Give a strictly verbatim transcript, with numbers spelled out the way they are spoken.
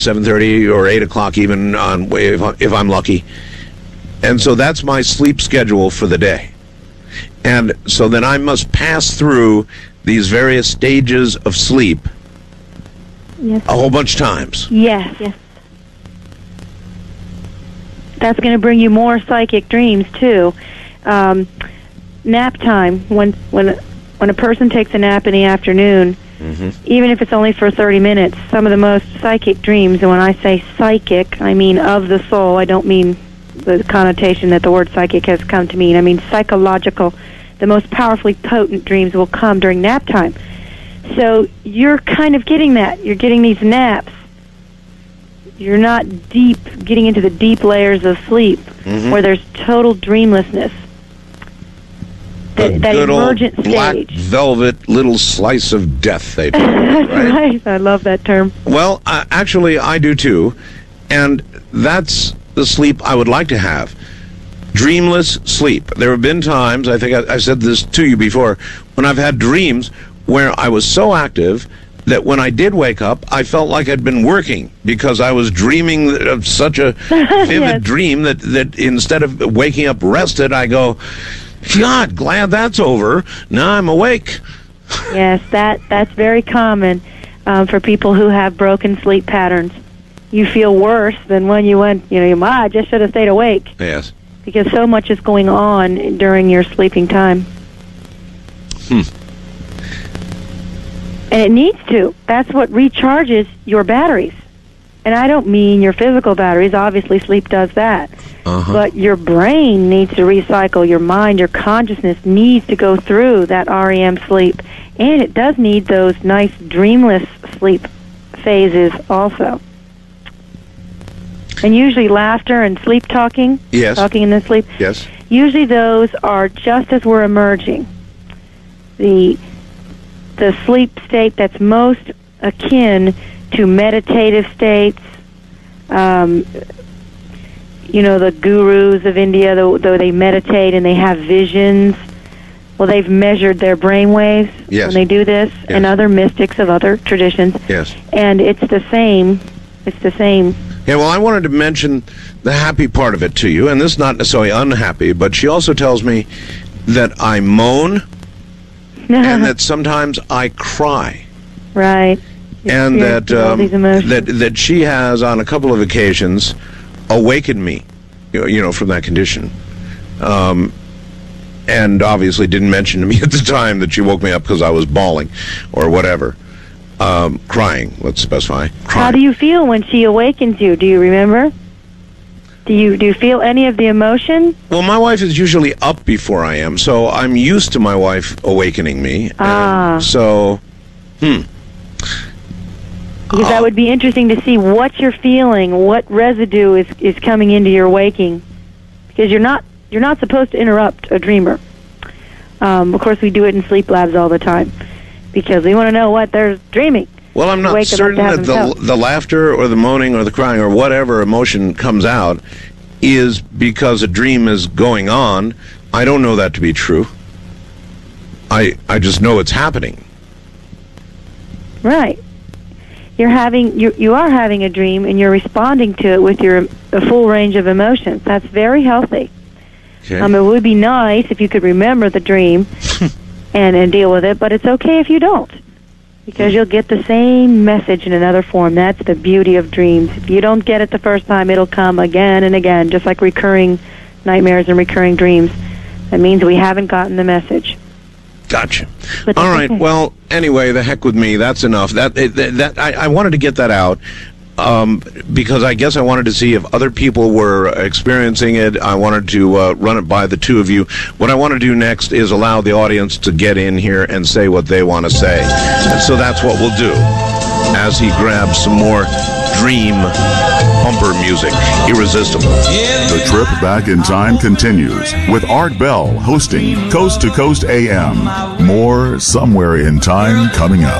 seven thirty or eight o'clock even, on if, if I'm lucky. And so that's my sleep schedule for the day. And so then I must pass through these various stages of sleep yes. a whole bunch of times. Yes, yes. That's going to bring you more psychic dreams, too. Um, nap time, when when when a person takes a nap in the afternoon, mm-hmm. even if it's only for thirty minutes, some of the most psychic dreams, and when I say psychic, I mean of the soul. I don't mean the connotation that the word psychic has come to mean. I mean psychological. The most powerfully potent dreams will come during nap time. So you're kind of getting that. You're getting these naps. You're not deep, getting into the deep layers of sleep, mm-hmm. where there's total dreamlessness. That, a that good emergent old black stage. velvet little slice of death, they call it, That's right? right. I love that term. Well, uh, actually, I do too. And that's the sleep I would like to have. Dreamless sleep. There have been times, I think I, I said this to you before, when I've had dreams where I was so active that when I did wake up, I felt like I'd been working because I was dreaming of such a vivid yes. dream that, that instead of waking up rested, I go, God, glad that's over. Now I'm awake. Yes, that that's very common um, for people who have broken sleep patterns. You feel worse than when you went, you know, I just should have stayed awake. Yes. Because so much is going on during your sleeping time. Hmm. And it needs to. That's what recharges your batteries. And I don't mean your physical batteries. Obviously, sleep does that. Uh-huh. But your brain needs to recycle. Your mind, your consciousness needs to go through that R E M sleep. And it does need those nice dreamless sleep phases also. And usually laughter and sleep talking, yes. talking in the sleep, yes. usually those are just as we're emerging. The the sleep state that's most akin to meditative states, um, you know, the gurus of India, though, though they meditate and they have visions, well, they've measured their brain waves yes. when they do this, yes. and other mystics of other traditions. Yes. And it's the same. It's the same. Yeah, well, I wanted to mention the happy part of it to you, and this is not necessarily unhappy, but she also tells me that I moan and that sometimes I cry. Right. And you that, um, that that she has, on a couple of occasions, awakened me, you know, you know from that condition. Um, and obviously didn't mention to me at the time that she woke me up because I was bawling or whatever. Um, crying, let's specify. Crying. How do you feel when she awakens you? Do you remember? Do you do you feel any of the emotion? Well, my wife is usually up before I am, so I'm used to my wife awakening me. Ah. So, hmm. Because that would be interesting to see what you're feeling, what residue is, is coming into your waking. Because you're not you're not supposed to interrupt a dreamer. Um, of course, we do it in sleep labs all the time because we want to know what they're dreaming. Well, I'm not certain that the, the laughter or the moaning or the crying or whatever emotion comes out is because a dream is going on. I don't know that to be true. I I just know it's happening. Right. You're having you you are having a dream and you're responding to it with your a full range of emotions. That's very healthy. Okay. Um, it would be nice if you could remember the dream and and deal with it, but it's okay if you don't. Because you'll get the same message in another form. That's the beauty of dreams. If you don't get it the first time, it'll come again and again, just like recurring nightmares and recurring dreams. That means we haven't gotten the message. Gotcha. All right. Okay. Well, anyway, the heck with me. That's enough. That that, that I, I wanted to get that out um, because I guess I wanted to see if other people were experiencing it. I wanted to uh, run it by the two of you. What I want to do next is allow the audience to get in here and say what they want to say. And so that's what we'll do as he grabs some more dream bumper music. Irresistible. The trip back in time continues with Art Bell hosting Coast to Coast A M. More Somewhere in Time coming up.